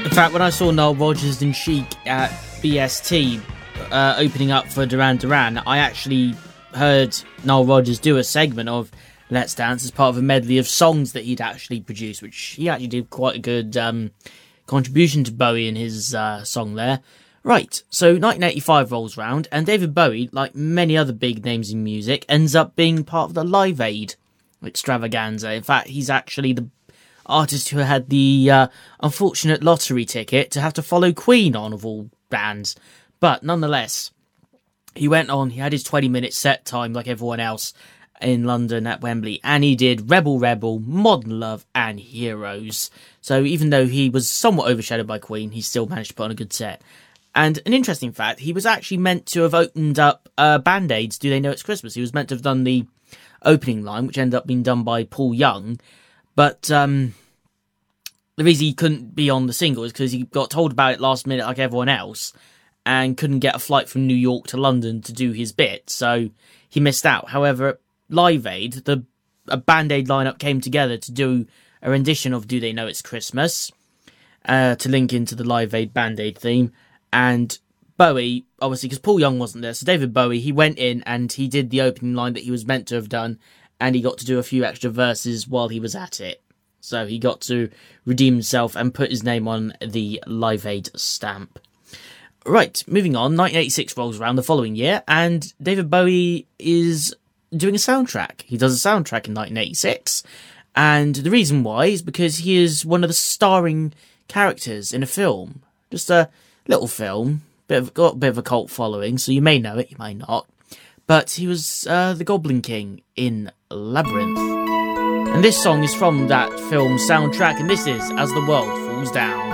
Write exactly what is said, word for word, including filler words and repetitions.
In fact, when I saw Nile Rodgers and Chic at B S T uh, opening up for Duran Duran, I actually heard Nile Rodgers do a segment of Let's Dance as part of a medley of songs that he'd actually produced, which he actually did quite a good um, contribution to Bowie in his uh, song there. Right, so nineteen eighty-five rolls round, and David Bowie, like many other big names in music, ends up being part of the Live Aid extravaganza. In fact, he's actually the artist who had the uh, unfortunate lottery ticket to have to follow Queen on, of all bands. But nonetheless, he went on, he had his twenty minute set time like everyone else in London at Wembley, and he did Rebel Rebel, Modern Love and Heroes. So even though he was somewhat overshadowed by Queen, he still managed to put on a good set. And an interesting fact, he was actually meant to have opened up uh, Band-Aid's Do They Know It's Christmas. He was meant to have done the opening line, which ended up being done by Paul Young. But um, the reason he couldn't be on the single is because he got told about it last minute like everyone else and couldn't get a flight from New York to London to do his bit. So he missed out. However, at Live Aid, the a Band-Aid lineup came together to do a rendition of Do They Know It's Christmas uh, to link into the Live Aid Band-Aid theme. And Bowie, obviously, because Paul Young wasn't there, so David Bowie, he went in and he did the opening line that he was meant to have done, and he got to do a few extra verses while he was at it. So he got to redeem himself and put his name on the Live Aid stamp. Right, moving on, nineteen eighty-six rolls around the following year, and David Bowie is doing a soundtrack. He does a soundtrack in nineteen eighty-six, and the reason why is because he is one of the starring characters in a film. Just a little film, bit of, got a bit of a cult following, so you may know it, you may not. But he was uh, the Goblin King in Labyrinth. And this song is from that film soundtrack, and this is As the World Falls Down.